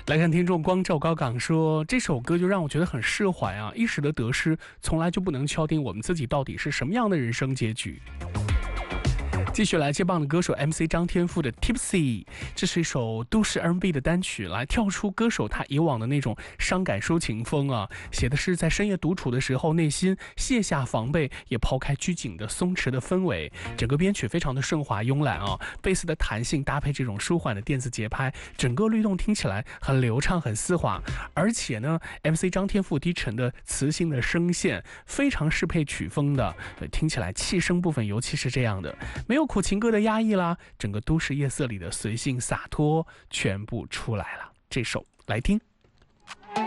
来看听众光照高岗说，这首歌就让我觉得很释怀啊，一时的得失从来就不能敲定我们自己到底是什么样的人生结局。继续来接棒的歌手 MC 张天赋的 Tipsy， 这是一首都市 R&B 的单曲，来跳出歌手他以往的那种伤感抒情风啊，写的是在深夜独处的时候，内心卸下防备，也抛开拘谨的松弛的氛围。整个编曲非常的顺滑慵懒啊，贝斯的弹性搭配这种舒缓的电子节拍，整个律动听起来很流畅很丝滑，而且呢 MC 张天赋低沉的磁性的声线非常适配曲风的，听起来气声部分尤其是这样的，没有苦情歌的压抑啦，整个都市夜色里的随性洒脱全部出来了。这首来听。